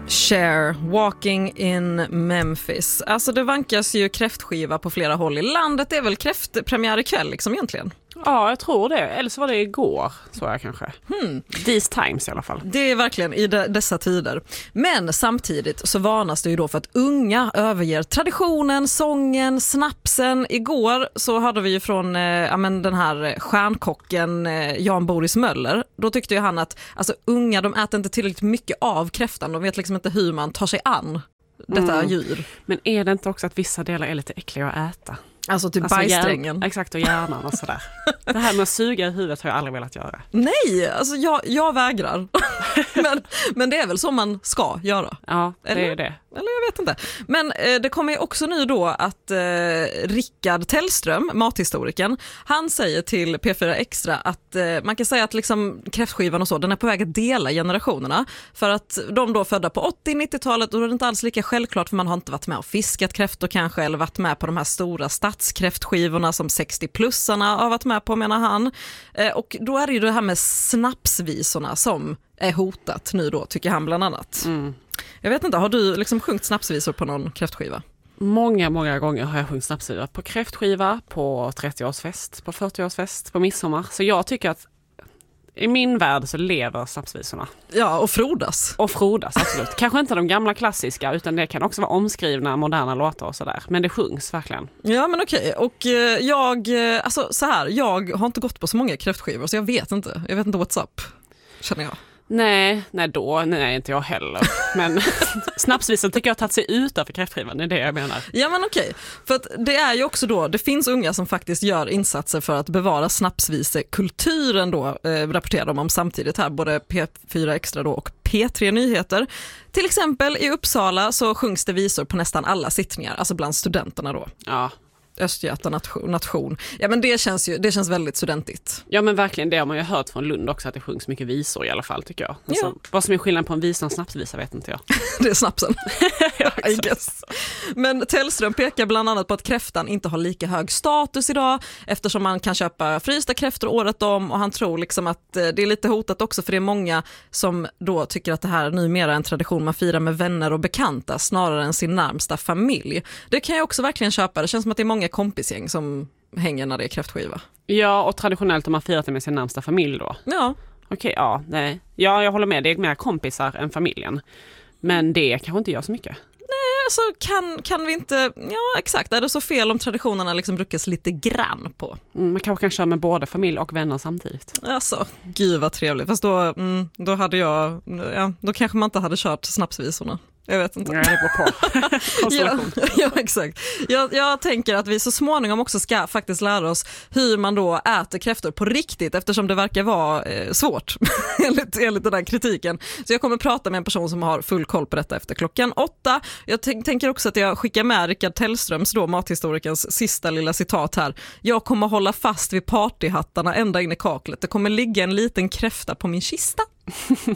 Cher, Walking in Memphis. Alltså det vankas ju kräftskiva på flera håll i landet. Det är väl kräftpremiär ikväll liksom egentligen? Ja, jag tror det. Eller så var det igår, så jag kanske. These times i alla fall. Det är verkligen i dessa tider. Men samtidigt så varnas det ju då för att unga överger traditionen, sången, snapsen. Igår så hade vi ju från den här stjärnkocken Jan Boris Möller. Då tyckte ju han att alltså, unga de äter inte tillräckligt mycket av kräftan. De vet liksom inte hur man tar sig an detta djur. Men är det inte också att vissa delar är lite äckliga att äta? Alltså typ bajsträngen. Exakt, och hjärnan och sådär. Det här med att suga i huvudet har jag aldrig velat göra. Nej, alltså jag vägrar. men det är väl så man ska göra. Ja, det är det. Eller jag vet inte. Men det kommer ju också nu då att Rickard Tellström, mathistoriken, han säger till P4 Extra att man kan säga att liksom kräftskivan och så, den är på väg att dela generationerna. För att de då födda på 80-90-talet, då är det inte alls lika självklart för man har inte varit med och fiskat kräftor kanske, eller varit med på de här stora stadskräftskivorna som 60-plussarna har varit med på, menar han. Och då är det ju det här med snapsvisorna som är hotat nu då, tycker han bland annat. Jag vet inte, har du liksom sjungit snapsvisor på någon kräftskiva? Många gånger har jag sjungit snapsvisor på kräftskiva, på 30-årsfest, på 40-årsfest, på midsommar. Så jag tycker att i min värld så lever snapsvisorna. Ja, och frodas. Och frodas, absolut. Kanske inte de gamla klassiska, utan det kan också vara omskrivna moderna låtar och sådär. Men det sjungs verkligen. Ja, men okej. Och jag har inte gått på så många kräftskivor så jag vet inte what's up, känner jag. Nej, inte jag heller. Men snapsvisor tycker jag har tagit sig utanför kräftskivan, det är det jag menar. Ja, men okej. För att det är ju också då, det finns unga som faktiskt gör insatser för att bevara snapsvisekulturen då, rapporterar de om samtidigt här, både P4 Extra då och P3 Nyheter. Till exempel i Uppsala så sjungs det visor på nästan alla sittningar, alltså bland studenterna då. Ja. Östgöta nation. Ja, men det känns väldigt studentigt. Ja, men verkligen, det har man ju hört från Lund också, att det sjungs mycket visor i alla fall, tycker jag. Alltså, ja. Vad som är skillnad på en visa och en snapsvisa vet inte jag. Det är snapsen. Ja, I guess. Men Tellström pekar bland annat på att kräftan inte har lika hög status idag eftersom man kan köpa frysta kräftor året om, och han tror liksom att det är lite hotat också för det är många som då tycker att det här numera är en tradition man firar med vänner och bekanta snarare än sin närmsta familj. Det kan jag också verkligen köpa. Det känns som att det är många kompisgäng som hänger när det är kräftskiva. Ja, och traditionellt har man firat det med sin närmsta familj då. Ja. Okej, ja, nej. Ja, jag håller med. Det är mer kompisar än familjen. Men det kanske inte gör så mycket. Nej, alltså kan vi inte... Ja, exakt. Är det så fel om traditionerna liksom brukas lite grann på? Man kanske kan köra med både familj och vänner samtidigt. Alltså, gud vad trevligt. Fast då hade jag... Ja, då kanske man inte hade kört snapsvisorna. Jag vet inte. Nej, det beror på. Ja, exakt. Jag tänker att vi så småningom också ska faktiskt lära oss hur man då äter kräftor på riktigt, eftersom det verkar vara svårt enligt den här kritiken. Så jag kommer prata med en person som har full koll på detta efter 8:00. Jag tänker också att jag skickar med Rickard Tellströms, då mathistorikens sista lilla citat här. Jag kommer hålla fast vid partyhattarna ända in i kaklet. Det kommer ligga en liten kräfta på min kista.